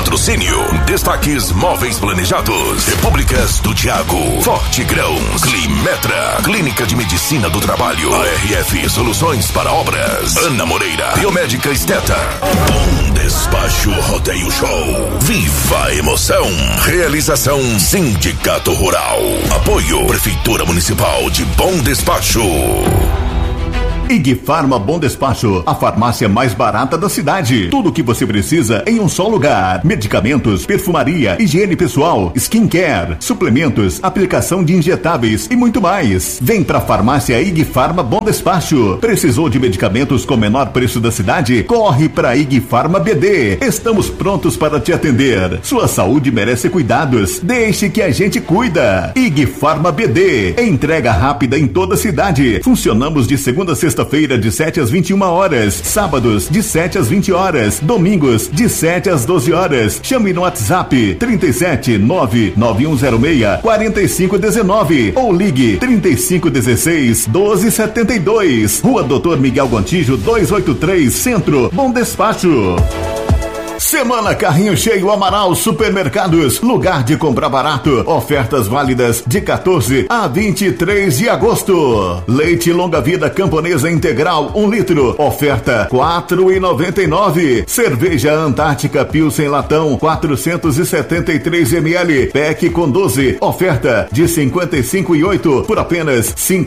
Patrocínio. Destaques Móveis Planejados. Repúblicas do Tiago. Forte Grãos. Climetra. Clínica de Medicina do Trabalho. ARF Soluções para Obras. Ana Moreira. Biomédica Esteta. Bom Despacho Rodeio Show. Viva a emoção. Realização Sindicato Rural. Apoio Prefeitura Municipal de Bom Despacho. IG Farma Bom Despacho, a farmácia mais barata da cidade. Tudo o que você precisa em um só lugar. Medicamentos, perfumaria, higiene pessoal, skincare, suplementos, aplicação de injetáveis e muito mais. Vem pra farmácia IG Farma Bom Despacho. Precisou de medicamentos com menor preço da cidade? Corre pra IG Farma BD. Estamos prontos para te atender. Sua saúde merece cuidados. Deixe que a gente cuida. IG Farma BD. Entrega rápida em toda a cidade. Funcionamos de segunda a sexta-feira de 7 às 21 horas, sábados de 7 às 20 horas, domingos de 7 às 12 horas. Chame no WhatsApp 37 99106 4519 ou ligue 3516 1272. Rua Doutor Miguel Gontijo 283, Centro, Bom Despacho. Semana Carrinho Cheio Amaral Supermercados, lugar de comprar barato. Ofertas válidas de 14 a 23 de agosto. Leite longa vida camponesa integral 1 litro, oferta R$4,99. Cerveja Antártica Pilsen latão 473 ml, pack com 12, oferta de 55,8 por apenas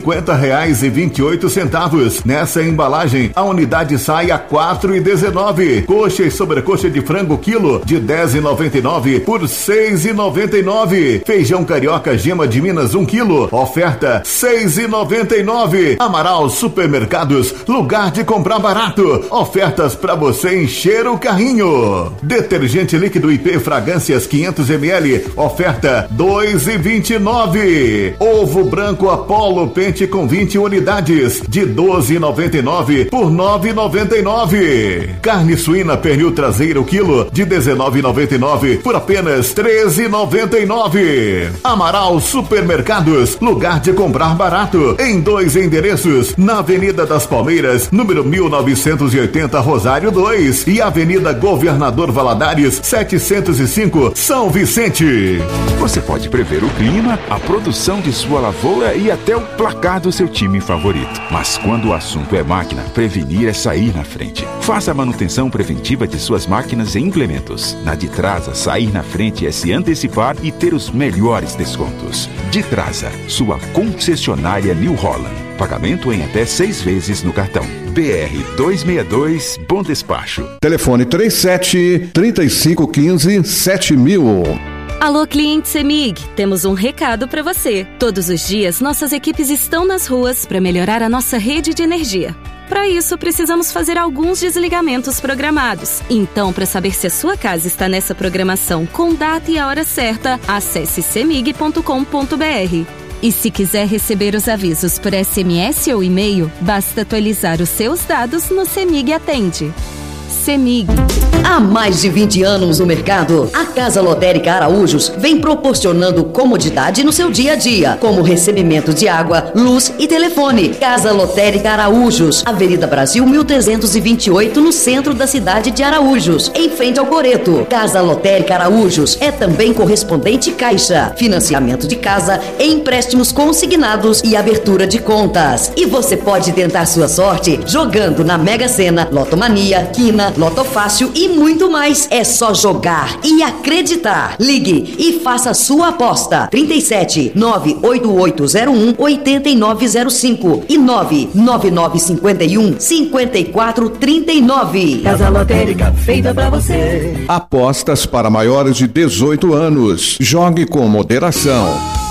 R$50,28. Nessa embalagem a unidade sai a R$4,19. Coxa e sobrecoxa de frango quilo de R$10,99 por R$6,99. Feijão carioca gema de Minas 1 quilo, oferta R$6,99. Amaral Supermercados, lugar de comprar barato. Ofertas para você encher o carrinho. Detergente líquido IP Fragrâncias 500 ml, oferta R$2,29. Ovo branco Apollo Pente com 20 unidades de R$12,99 por R$9,99. Carne suína pernil traseiro quilo de R$19,99 por apenas R$13,99. Amaral Supermercados, lugar de comprar barato, em 2 endereços, na Avenida das Palmeiras, número 1980, Rosário 2, e Avenida Governador Valadares 705, São Vicente. Você pode prever o clima, a produção de sua lavoura e até o placar do seu time favorito. Mas quando o assunto é máquina, prevenir é sair na frente. Faça a manutenção preventiva de suas máquinas e implementos. Na Ditrasa, sair na frente é se antecipar e ter os melhores descontos. Ditrasa, sua concessionária New Holland. Pagamento em até 6 vezes no cartão. BR 262, Bom Despacho. Telefone 37-3515-7000. Alô, cliente CEMIG, temos um recado para você. Todos os dias, nossas equipes estão nas ruas para melhorar a nossa rede de energia. Para isso, precisamos fazer alguns desligamentos programados. Então, para saber se a sua casa está nessa programação com data e a hora certa, acesse cemig.com.br. E se quiser receber os avisos por SMS ou e-mail, basta atualizar os seus dados no CEMIG Atende. CEMIG. Há mais de 20 anos no mercado, a Casa Lotérica Araújos vem proporcionando comodidade no seu dia a dia, como recebimento de água, luz e telefone. Casa Lotérica Araújos, Avenida Brasil 1328, no centro da cidade de Araújos, em frente ao Coreto. Casa Lotérica Araújos é também correspondente Caixa, financiamento de casa, empréstimos consignados e abertura de contas. E você pode tentar sua sorte jogando na Mega Sena, Lotomania, Quina, Loto Fácil e muito mais. É só jogar e acreditar. Ligue e faça sua aposta. 37 98801 8905 e 99951 5439. Casa Lotérica feita pra você. Apostas para maiores de 18 anos. Jogue com moderação.